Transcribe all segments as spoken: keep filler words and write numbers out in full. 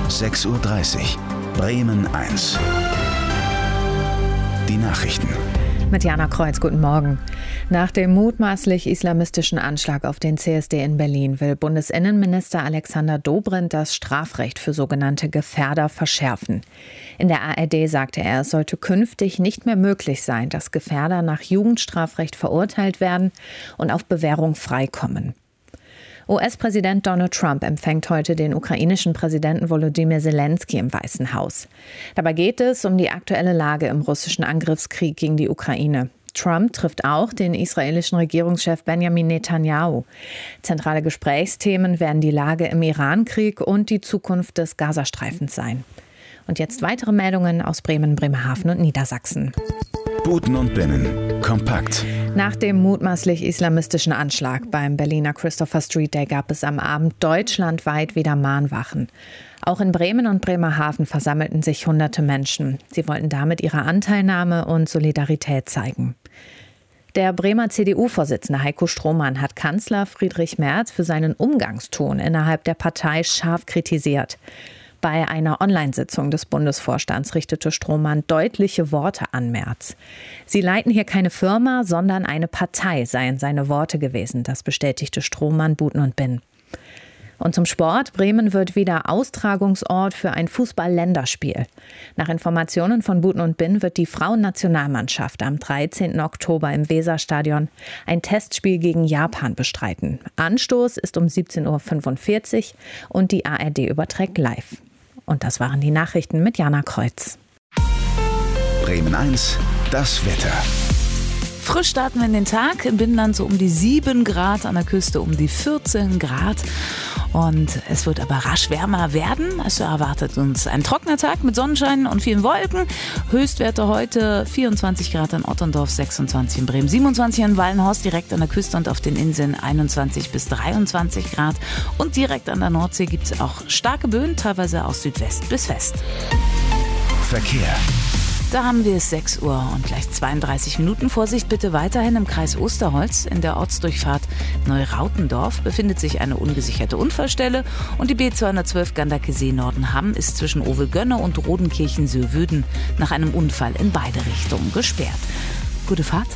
sechs Uhr dreißig. Bremen eins. Die Nachrichten. Mit Jana Kreuz, guten Morgen. Nach dem mutmaßlich islamistischen Anschlag auf den C S D in Berlin will Bundesinnenminister Alexander Dobrindt das Strafrecht für sogenannte Gefährder verschärfen. In der A R D sagte er, es sollte künftig nicht mehr möglich sein, dass Gefährder nach Jugendstrafrecht verurteilt werden und auf Bewährung freikommen. U S-Präsident Donald Trump empfängt heute den ukrainischen Präsidenten Volodymyr Zelensky im Weißen Haus. Dabei geht es um die aktuelle Lage im russischen Angriffskrieg gegen die Ukraine. Trump trifft auch den israelischen Regierungschef Benjamin Netanyahu. Zentrale Gesprächsthemen werden die Lage im Irankrieg und die Zukunft des Gazastreifens sein. Und jetzt weitere Meldungen aus Bremen, Bremerhaven und Niedersachsen. Buten und Binnen. Kompakt. Nach dem mutmaßlich islamistischen Anschlag beim Berliner Christopher Street Day gab es am Abend deutschlandweit wieder Mahnwachen. Auch in Bremen und Bremerhaven versammelten sich hunderte Menschen. Sie wollten damit ihre Anteilnahme und Solidarität zeigen. Der Bremer C D U-Vorsitzende Heiko Strohmann hat Kanzler Friedrich Merz für seinen Umgangston innerhalb der Partei scharf kritisiert. Bei einer Online-Sitzung des Bundesvorstands richtete Strohmann deutliche Worte an Merz. Sie leiten hier keine Firma, sondern eine Partei, seien seine Worte gewesen. Das bestätigte Strohmann, Buten und Binnen. Und zum Sport. Bremen wird wieder Austragungsort für ein Fußball-Länderspiel. Nach Informationen von Buten und Binnen wird die Frauennationalmannschaft am dreizehnten Oktober im Weserstadion ein Testspiel gegen Japan bestreiten. Anstoß ist um siebzehn Uhr fünfundvierzig und die A R D überträgt live. Und das waren die Nachrichten mit Jana Kreuz. Bremen eins, das Wetter. Frisch starten wir in den Tag. Im Binnenland so um die sieben Grad, an der Küste um die vierzehn Grad. Und es wird aber rasch wärmer werden. Es erwartet uns ein trockener Tag mit Sonnenschein und vielen Wolken. Höchstwerte heute vierundzwanzig Grad in Otterndorf, sechsundzwanzig in Bremen, siebenundzwanzig in Wallenhorst, direkt an der Küste und auf den Inseln einundzwanzig bis dreiundzwanzig Grad. Und direkt an der Nordsee gibt es auch starke Böen, teilweise aus Südwest bis West. Verkehr. Da haben wir es sechs Uhr und gleich zweiunddreißig Minuten. Vorsicht bitte weiterhin im Kreis Osterholz. In der Ortsdurchfahrt Neurautendorf befindet sich eine ungesicherte Unfallstelle. Und die B zweihundertzwölf Gandakesee-Nordenham ist zwischen Ovelgönne und Rodenkirchen-Söwüden nach einem Unfall in beide Richtungen gesperrt. Gute Fahrt.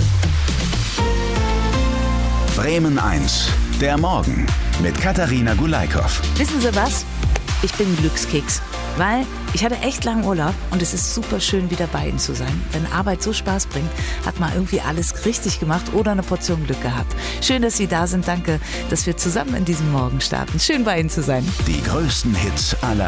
Bremen eins, der Morgen mit Katharina Gulaikow. Wissen Sie was? Ich bin Glückskeks, weil ich hatte echt langen Urlaub und es ist super schön, wieder bei Ihnen zu sein. Wenn Arbeit so Spaß bringt, hat man irgendwie alles richtig gemacht oder eine Portion Glück gehabt. Schön, dass Sie da sind. Danke, dass wir zusammen in diesem Morgen starten. Schön, bei Ihnen zu sein. Die größten Hits aller